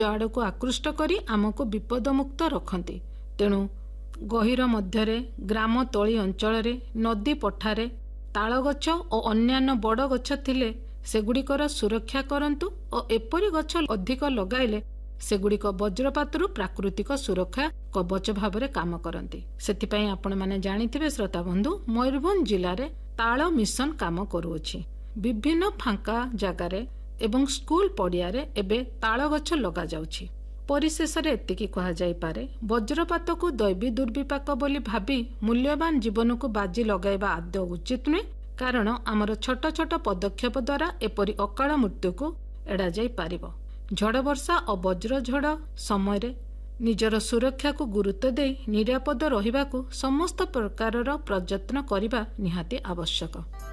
ଆଡ଼କୁ ଆକୃଷ୍ଟ କରି ଆମକୁ ବିପଦମୁକ୍ତ ରଖନ୍ତି। ତେଣୁ ଗହୀର ମଧ୍ୟରେ, ଗ୍ରାମ ତଳି ଅଞ୍ଚଳରେ, ନଦୀ ପଠାରେ ତାଳଗଛ ଓ ଅନ୍ୟାନ୍ୟ ବଡ଼ ଗଛ ଥିଲେ ସେଗୁଡ଼ିକର ସୁରକ୍ଷା କରନ୍ତୁ ଓ ଏପରି ଗଛ ଅଧିକ ଲଗାଇଲେ ସେଗୁଡ଼ିକ ବଜ୍ରପାତରୁ ପ୍ରାକୃତିକ ସୁରକ୍ଷା କବଚ ଭାବରେ କାମ କରନ୍ତି। ସେଥିପାଇଁ ଆପଣମାନେ ଜାଣିଥିବେ ଶ୍ରୋତାବନ୍ଧୁ, ମୟୂରଭଞ୍ଜ ଜିଲ୍ଲାରେ ତାଳ ମିଶନ କାମ କରୁଅଛି। ବିଭିନ୍ନ ଫାଙ୍କା ଜାଗାରେ ଏବଂ ସ୍କୁଲ ପଡ଼ିଆରେ ଏବେ ତାଳ ଗଛ ଲଗାଯାଉଛି। ପରିଶେଷରେ ଏତିକି କୁହାଯାଇପାରେ, ବଜ୍ରପାତକୁ ଦୈବୀ ଦୁର୍ବିପାକ ବୋଲି ଭାବି ମୂଲ୍ୟବାନ ଜୀବନକୁ ବାଜି ଲଗାଇବା ଆଦୌ ଉଚିତ ନୁହେଁ। କାରଣ ଆମର ଛୋଟ ଛୋଟ ପଦକ୍ଷେପ ଦ୍ୱାରା ଏପରି ଅକାଳ ମୃତ୍ୟୁକୁ ଏଡ଼ାଯାଇ ପାରିବ। ଝଡ଼ ବର୍ଷା ଓ ବଜ୍ରଝଡ଼ ସମୟରେ ନିଜର ସୁରକ୍ଷାକୁ ଗୁରୁତ୍ୱ ଦେଇ ନିରାପଦ ରହିବାକୁ ସମସ୍ତ ପ୍ରକାରର ପ୍ରଯତ୍ନ କରିବା ନିହାତି ଆବଶ୍ୟକ।